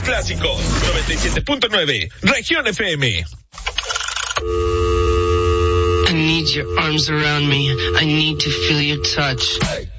clásicos. 97.9, Región FM. I need your arms around me. I need to feel your touch.